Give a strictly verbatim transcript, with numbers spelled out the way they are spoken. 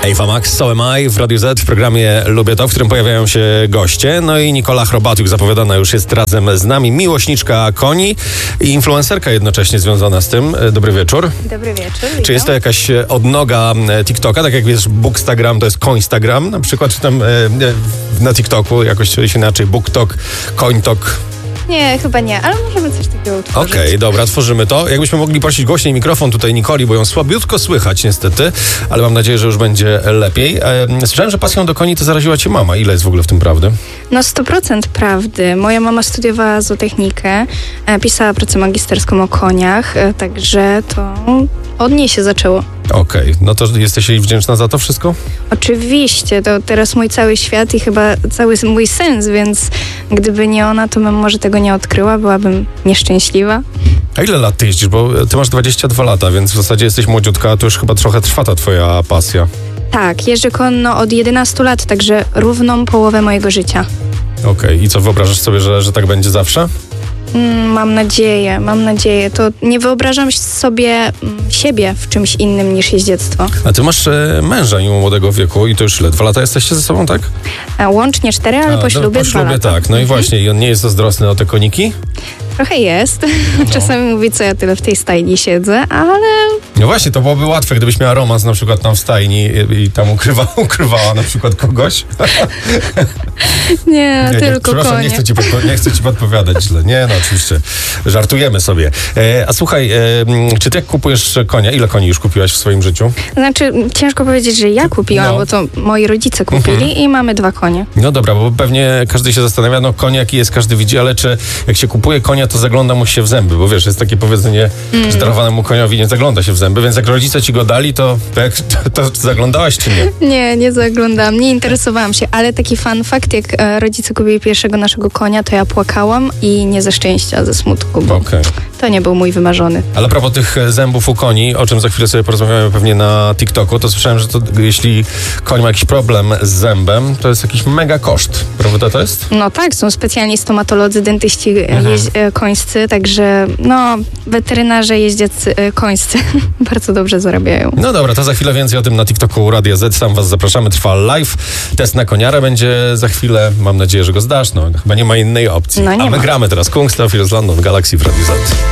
Ava Max, So Am I w Radiu Z w programie Lubię To, w którym pojawiają się goście. No i Nikola Chrobatiuk zapowiadana już jest razem z nami. Miłośniczka koni i influencerka jednocześnie związana z tym. Dobry wieczór. Dobry wieczór. Czy witam. jest to jakaś odnoga TikToka? Tak jak wiesz, Bookstagram to jest Koinstagram na przykład, czy tam e, na TikToku jakoś coś inaczej, BookTok, CoinTok? Nie, chyba nie, ale możemy coś takiego utworzyć. Okej, okay, dobra, tworzymy to. Jakbyśmy mogli prosić głośniej mikrofon tutaj Nikoli, bo ją słabiutko słychać niestety, ale mam nadzieję, że już będzie lepiej. E, słyszałem, że pasją do koni to zaraziła cię mama. Ile jest w ogóle w tym prawdy? No sto procent prawdy. Moja mama studiowała zootechnikę, e, pisała pracę magisterską o koniach, e, także to od niej się zaczęło. Okej, okay, no to jesteś jej wdzięczna za to wszystko? Oczywiście, to teraz mój cały świat i chyba cały mój sens, więc gdyby nie ona, to bym może tego nie odkryła, byłabym nieszczęśliwa. A ile lat ty jeździsz? Bo ty masz dwadzieścia dwa lata, więc w zasadzie jesteś młodziutka, a to już chyba trochę trwa ta twoja pasja. Tak, jeżdżę konno od jedenastu lat, także równą połowę mojego życia. Okej, okay, i co, wyobrażasz sobie, że, że tak będzie zawsze? Mm, mam nadzieję, mam nadzieję. To nie wyobrażam sobie mm, siebie w czymś innym niż jeździectwo. A ty masz e, męża mimo młodego wieku i to już ile? Dwa lata jesteście ze sobą, tak? A łącznie cztery, ale A, po ślubie po dwa ślubie lata. tak, no i właśnie, i on nie jest zazdrosny o te koniki? Trochę jest. No. Czasami mówi, co ja tyle w tej stajni siedzę, ale... No właśnie, to byłoby łatwe, gdybyś miała romans na przykład tam w stajni i, i tam ukrywa, ukrywała na przykład kogoś. Nie, nie, tylko nie, konie. Nie chcę, ci podpo- nie chcę ci podpowiadać źle. Nie, no oczywiście, żartujemy sobie. E, a słuchaj, e, czy ty jak kupujesz konia, ile koni już kupiłaś w swoim życiu? Znaczy, ciężko powiedzieć, że ja kupiłam, no. bo to moi rodzice kupili mhm. i mamy dwa konie. No dobra, bo pewnie każdy się zastanawia, no koń jaki jest, każdy widzi, ale czy jak się kupuje konia, to zagląda mu się w zęby, bo wiesz, jest takie powiedzenie, mm. że darowanemu koniowi nie zagląda się w zęby, więc jak rodzice ci go dali, to, to, to zaglądałaś czy nie? Nie, nie zaglądałam, nie interesowałam się, ale taki fun fact, jak e, rodzice kupili pierwszego naszego konia, to ja płakałam i nie ze szczęścia, ze smutku, bo okay. to nie był mój wymarzony. Ale a propos tych zębów u koni, o czym za chwilę sobie porozmawiamy pewnie na TikToku, to słyszałem, że to, jeśli koń ma jakiś problem z zębem, to jest jakiś mega koszt, prawda to jest? No tak, są specjalni stomatolodzy, dentyści jeźdź, e, końscy, także no weterynarze jeździeccy e, końscy bardzo dobrze zarabiają. No dobra, to za chwilę więcej o tym na TikToku Radia Z, tam was zapraszamy, trwa live, test na koniarę będzie za chwilę, mam nadzieję, że go zdasz, no chyba nie ma innej opcji. No nie A my ma. gramy teraz Kungstloff z London Galaxy w Radiu Z.